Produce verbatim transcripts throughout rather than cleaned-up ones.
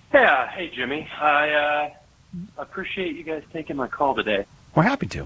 Yeah, hey Jimmy. I uh, appreciate you guys taking my call today. We're happy to.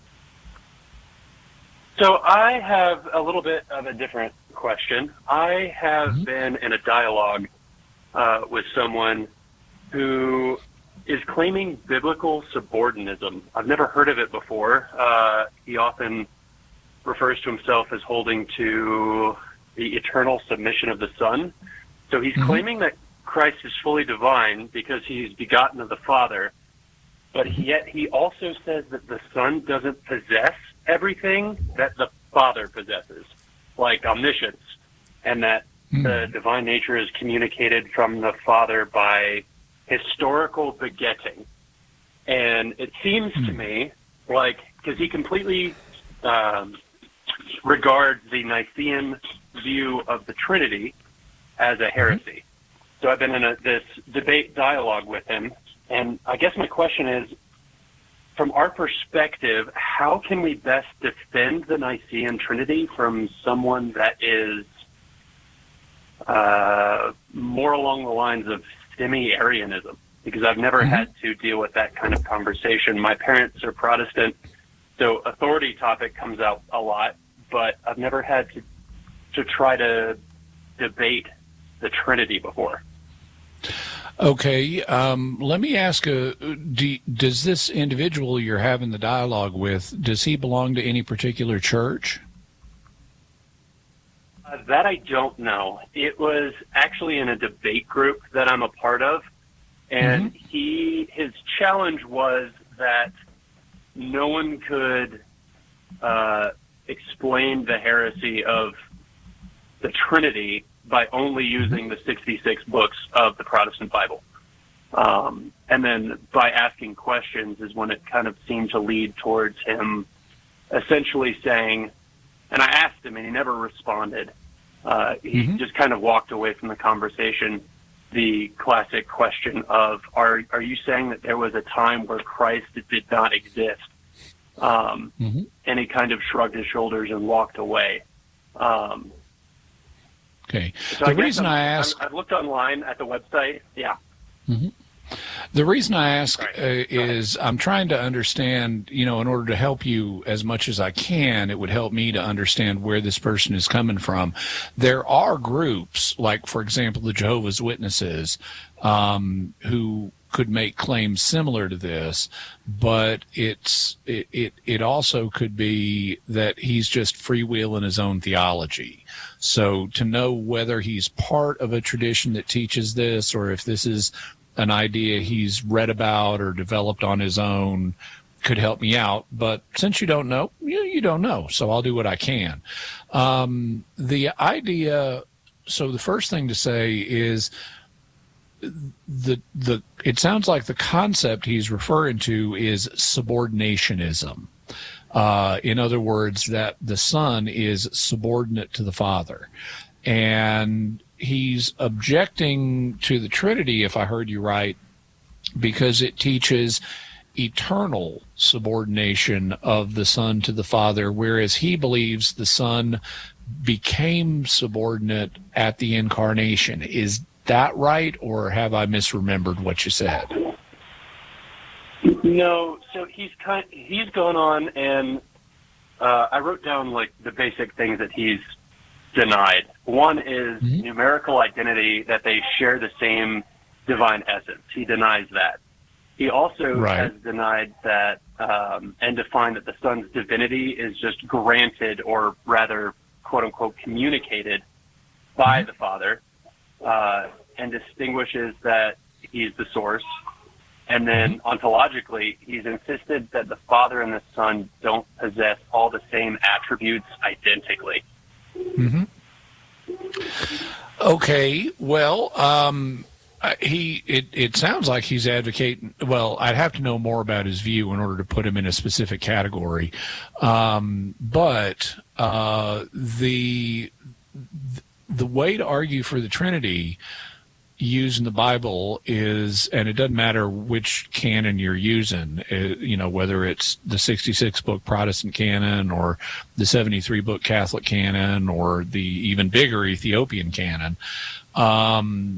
So I have a little bit of a different question. I have Mm-hmm. been in a dialogue uh, with someone who is claiming biblical subordinatism. I've never heard of it before. Uh, he often refers to himself as holding to the eternal submission of the Son. So he's Mm-hmm. claiming that Christ is fully divine because he's begotten of the Father, but he, yet he also says that the Son doesn't possess everything that the Father possesses, like omniscience, and that Mm-hmm. the divine nature is communicated from the Father by historical begetting. And it seems Mm-hmm. to me like, because he completely um, regards the Nicene view of the Trinity as a heresy. So I've been in a, this debate dialogue with him, and I guess my question is, from our perspective, how can we best defend the Nicene Trinity from someone that is uh, more along the lines of semi-Arianism? Because I've never Mm-hmm. had to deal with that kind of conversation. My parents are Protestant, so authority topic comes out a lot, but I've never had to to try to debate the Trinity before. Okay, um, let me ask, uh, do, does this individual you're having the dialogue with, does he belong to any particular church? Uh, that I don't know. It was actually in a debate group that I'm a part of, and Mm-hmm. he his challenge was that no one could uh, explain the heresy of the Trinity by only using the sixty-six books of the Protestant Bible. Um, and then by asking questions is when it kind of seemed to lead towards him essentially saying, and I asked him and he never responded. Uh, he Mm-hmm. just kind of walked away from the conversation. The classic question of, are, are you saying that there was a time where Christ did not exist? Um, Mm-hmm. and he kind of shrugged his shoulders and walked away. Um, Okay. So The I guess reason I'm, I I'm, ask, I've looked online at the website. Yeah. Mhm. The reason I ask Sorry. uh, Go ahead. is I'm trying to understand, you know, in order to help you as much as I can, it would help me to understand where this person is coming from. There are groups, like, for example, the Jehovah's Witnesses, um, who could make claims similar to this, but it's it, it it also could be that he's just freewheeling his own theology. So to know whether he's part of a tradition that teaches this or if this is an idea he's read about or developed on his own could help me out. But since you don't know, you, you don't know. So I'll do what I can. Um, the idea, so the first thing to say is the, the, it sounds like the concept he's referring to is subordinationism. Uh, in other words, that the Son is subordinate to the Father. And he's objecting to the Trinity, if I heard you right, because it teaches eternal subordination of the Son to the Father, whereas he believes the Son became subordinate at the incarnation. Is that right, or have I misremembered what you said? No, so he's kind. He's gone on, and uh, I wrote down like the basic things that he's denied. One is Mm-hmm. numerical identity, that they share the same divine essence. He denies that. He also Right. has denied that um, and defined that the Son's divinity is just granted, or rather, quote unquote, communicated by Mm-hmm. the Father, uh, and distinguishes that he's the source. And then ontologically, he's insisted that the Father and the Son don't possess all the same attributes identically. Mm-hmm. Okay, well, um, uh, he it, it sounds like he's advocating. Well, I'd have to know more about his view in order to put him in a specific category. Um, but uh, the the way to argue for the Trinity using the Bible is, and it doesn't matter which canon you're using, uh, you know, whether it's the sixty-six book Protestant canon or the seventy-three book Catholic canon or the even bigger Ethiopian canon. Um,